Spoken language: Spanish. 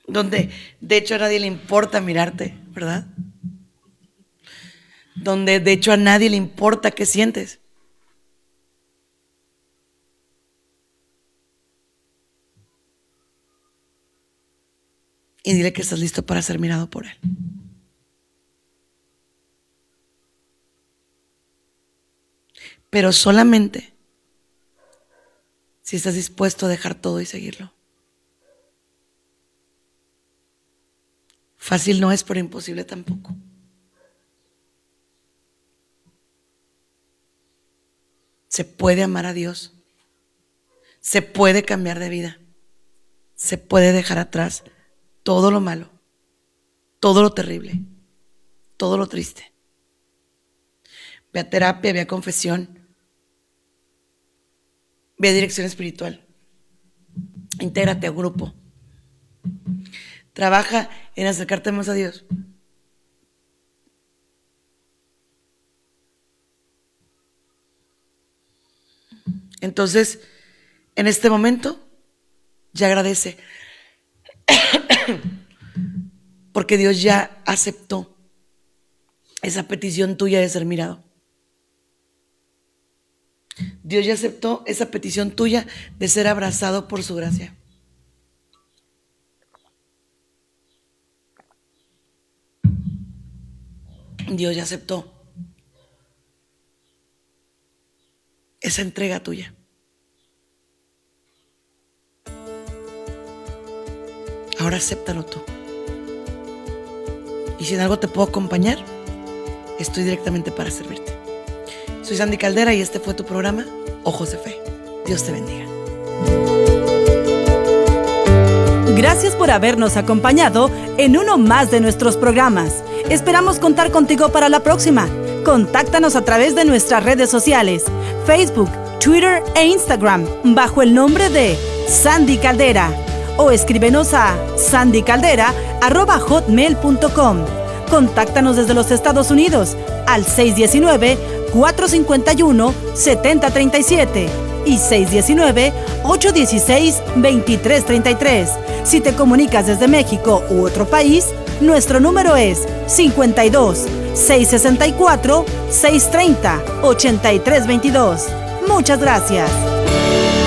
donde de hecho a nadie le importa mirarte, ¿verdad? Donde de hecho a nadie le importa qué sientes. Y dile que estás listo para ser mirado por él. Pero solamente si estás dispuesto a dejar todo y seguirlo. Fácil no es, pero imposible tampoco. Se puede amar a Dios. Se puede cambiar de vida. Se puede dejar atrás todo lo malo, todo lo terrible, todo lo triste. Ve a terapia, ve a confesión, ve a dirección espiritual. Intégrate a un grupo. Trabaja en acercarte más a Dios. Entonces, en este momento, ya agradece. Porque Dios ya aceptó esa petición tuya de ser mirado. Dios ya aceptó esa petición tuya de ser abrazado por su gracia. Dios ya aceptó esa entrega tuya. Ahora acéptalo tú. Y si en algo te puedo acompañar, estoy directamente para servirte. Soy Sandy Caldera y este fue tu programa Ojos de Fe. Dios te bendiga. Gracias por habernos acompañado en uno más de nuestros programas. Esperamos contar contigo para la próxima. Contáctanos a través de nuestras redes sociales, Facebook, Twitter e Instagram, bajo el nombre de Sandy Caldera. O escríbenos a sandycaldera@hotmail.com. Contáctanos desde los Estados Unidos al 619-451-7037 y 619-816-2333. Si te comunicas desde México u otro país, nuestro número es 52-664-630-8322. Muchas gracias.